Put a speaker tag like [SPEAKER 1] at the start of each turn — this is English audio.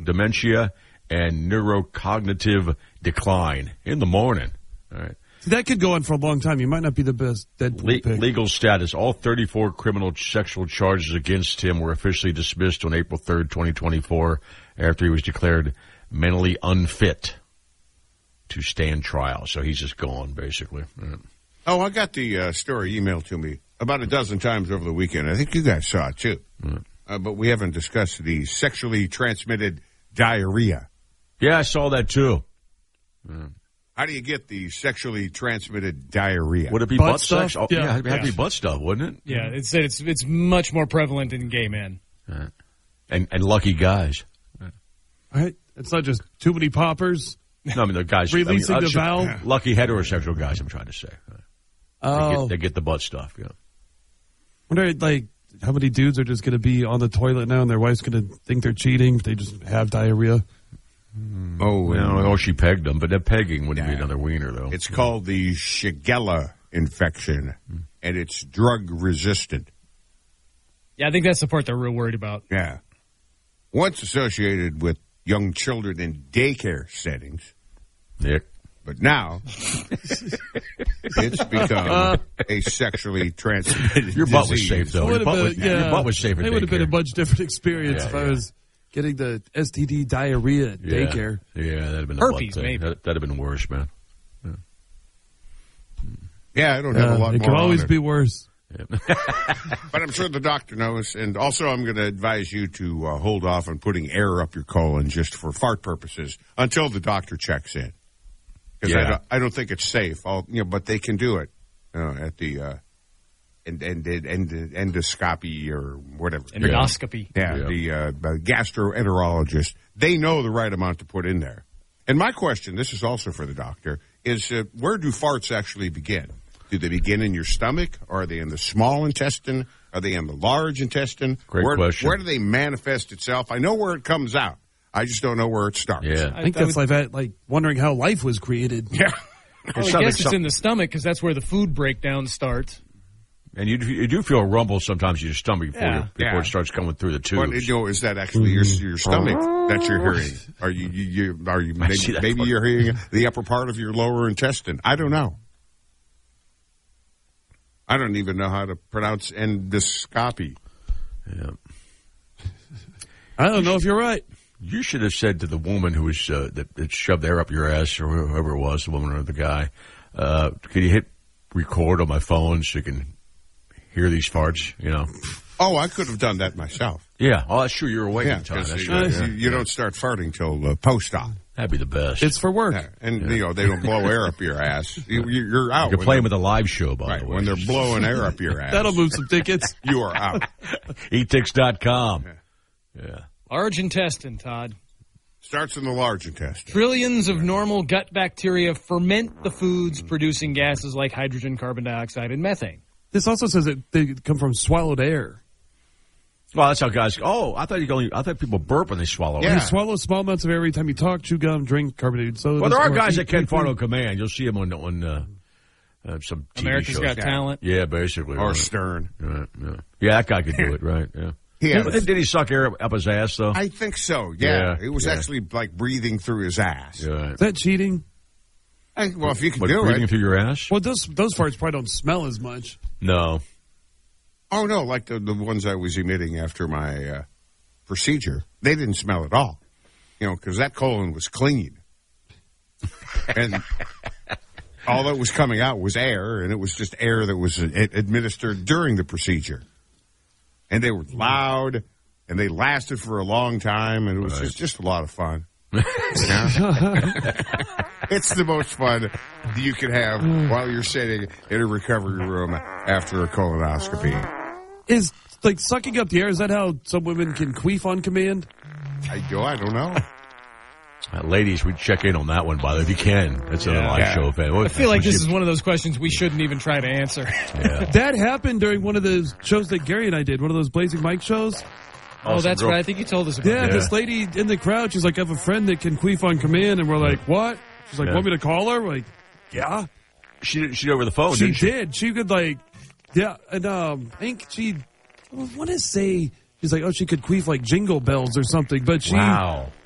[SPEAKER 1] dementia and neurocognitive decline in the morning. All right.
[SPEAKER 2] That could go on for a long time. You might not be the best Deadpool pick.
[SPEAKER 1] Legal status. All 34 criminal sexual charges against him were officially dismissed on April 3rd, 2024, after he was declared mentally unfit to stand trial. So he's just gone, basically. Right.
[SPEAKER 3] Oh, I got the story emailed to me about a dozen times over the weekend. I think you guys saw it, too.
[SPEAKER 1] Right.
[SPEAKER 3] But we haven't discussed the sexually transmitted diarrhea.
[SPEAKER 1] Yeah, I saw that, too. Right.
[SPEAKER 3] How do you get the sexually transmitted diarrhea?
[SPEAKER 1] Would it be butt stuff? Oh, yeah, it'd have to be butt stuff, wouldn't it?
[SPEAKER 4] Yeah, it's much more prevalent in gay men.
[SPEAKER 1] Right. And lucky guys.
[SPEAKER 2] Right? It's not just too many poppers.
[SPEAKER 1] No, I mean, the guys.
[SPEAKER 2] Releasing the valve.
[SPEAKER 1] Lucky heterosexual guys, I'm trying to say.
[SPEAKER 2] Oh.
[SPEAKER 1] They get the butt stuff, yeah.
[SPEAKER 2] Wonder, like, how many dudes are just going to be on the toilet now and their wife's going to think they're cheating if they just have diarrhea?
[SPEAKER 1] She pegged them, but that pegging wouldn't be another wiener, though.
[SPEAKER 3] It's called the Shigella infection, and it's drug-resistant.
[SPEAKER 4] Yeah, I think that's the part they're real worried about.
[SPEAKER 3] Yeah. Once associated with young children in daycare settings.
[SPEAKER 1] Nick.
[SPEAKER 3] But now, it's become a sexually transmitted
[SPEAKER 1] Your butt was
[SPEAKER 3] disease.
[SPEAKER 1] safe, though. Your butt was safe at
[SPEAKER 2] It would have been a much different experience if I
[SPEAKER 1] yeah.
[SPEAKER 2] was getting the STD diarrhea at daycare.
[SPEAKER 1] Yeah, that'd have been
[SPEAKER 4] herpes,
[SPEAKER 1] the butt thing.
[SPEAKER 4] maybe.
[SPEAKER 1] That'd have been worse, man.
[SPEAKER 3] Yeah, I don't have a lot more.
[SPEAKER 2] It could always
[SPEAKER 3] on
[SPEAKER 2] be worse.
[SPEAKER 1] Yeah.
[SPEAKER 3] But I'm sure the doctor knows. And also, I'm going to advise you to hold off on putting air up your colon just for fart purposes until the doctor checks in. Because I don't think it's safe. But they can do it at the endoscopy or whatever.
[SPEAKER 4] Endoscopy.
[SPEAKER 3] Yeah, the gastroenterologist. They know the right amount to put in there. And my question, this is also for the doctor, is where do farts actually begin? Do they begin in your stomach? Or are they in the small intestine? Are they in the large intestine?
[SPEAKER 1] Great question.
[SPEAKER 3] Where do they manifest itself? I know where it comes out. I just don't know where it starts.
[SPEAKER 1] Yeah.
[SPEAKER 2] I think that's like wondering how life was created.
[SPEAKER 3] Yeah.
[SPEAKER 4] I guess it's in the stomach because that's where the food breakdown starts.
[SPEAKER 1] And you do feel a rumble sometimes in your stomach before it starts coming through the tubes.
[SPEAKER 3] But, is that actually your stomach that you're hearing? Are you maybe you're hearing the upper part of your lower intestine? I don't know. I don't even know how to pronounce endoscopy.
[SPEAKER 1] Yeah.
[SPEAKER 2] I don't know if you're right.
[SPEAKER 1] You should have said to the woman who was that shoved air up your ass, or whoever it was, the woman or the guy, can you hit record on my phone so you can hear these farts,
[SPEAKER 3] Oh, I could have done that myself.
[SPEAKER 1] Yeah. Oh, that's true. You're awake in time.
[SPEAKER 3] Because
[SPEAKER 1] That's right.
[SPEAKER 3] you don't start farting till post-op.
[SPEAKER 1] That'd be the best.
[SPEAKER 2] It's for work.
[SPEAKER 3] Yeah. And, they don't blow air up your ass. You're out.
[SPEAKER 1] You're playing with a live show, by the way.
[SPEAKER 3] When they're blowing air up your ass.
[SPEAKER 2] That'll move some tickets.
[SPEAKER 3] You are out.
[SPEAKER 1] Etix.com. Yeah.
[SPEAKER 4] Large intestine, Todd.
[SPEAKER 3] Starts in the large intestine.
[SPEAKER 4] Trillions of normal gut bacteria ferment the foods, producing gases like hydrogen, carbon dioxide, and methane.
[SPEAKER 2] This also says that they come from swallowed air.
[SPEAKER 1] Well, that's how guys. Oh, I thought people burp when they swallow.
[SPEAKER 2] You swallow small amounts of air every time you talk, chew gum, drink carbonated soda.
[SPEAKER 1] Well, there are guys that can fart on command. You'll see them on some TV
[SPEAKER 4] America's
[SPEAKER 1] shows.
[SPEAKER 4] Got Talent.
[SPEAKER 1] Yeah, basically.
[SPEAKER 3] Or
[SPEAKER 1] right.
[SPEAKER 3] Stern.
[SPEAKER 1] Right, yeah. Yeah, that guy could do it, right? Yeah.
[SPEAKER 3] Yeah,
[SPEAKER 1] Did he suck air up his ass, though?
[SPEAKER 3] I think so, yeah.
[SPEAKER 1] Yeah,
[SPEAKER 3] It was actually like breathing through his ass.
[SPEAKER 1] Yeah.
[SPEAKER 2] Is that cheating?
[SPEAKER 3] Well, if you can
[SPEAKER 1] What,
[SPEAKER 3] do
[SPEAKER 1] breathing
[SPEAKER 3] it.
[SPEAKER 1] through your ass?
[SPEAKER 2] Well, those farts probably don't smell as much.
[SPEAKER 1] No.
[SPEAKER 3] Oh, no, like the ones I was emitting after my procedure. They didn't smell at all, because that colon was clean. And all that was coming out was air, and it was just air that was administered during the procedure. And they were loud, and they lasted for a long time, and it was just a lot of fun. It's the most fun you can have while you're sitting in a recovery room after a colonoscopy.
[SPEAKER 2] Is like sucking up the air, is that how some women can queef on command?
[SPEAKER 3] I don't know.
[SPEAKER 1] Ladies, we check in on that one, by the way, if you can. That's a live show.
[SPEAKER 4] I feel like this is one of those questions we shouldn't even try to answer.
[SPEAKER 1] Yeah.
[SPEAKER 2] That happened during one of the shows that Gary and I did, one of those Blazing Mike shows.
[SPEAKER 4] Oh, that's right. I think you told us about
[SPEAKER 2] Yeah,
[SPEAKER 4] that.
[SPEAKER 2] this lady in the crowd, she's like, I have a friend that can queef on command, and we're like, what? She's like, want me to call her? We're like, yeah.
[SPEAKER 1] She did over the phone,
[SPEAKER 2] She
[SPEAKER 1] didn't she?
[SPEAKER 2] did. She could and I think she, I want to say, she's like, she could queef like jingle bells or something, but she,
[SPEAKER 1] Wow.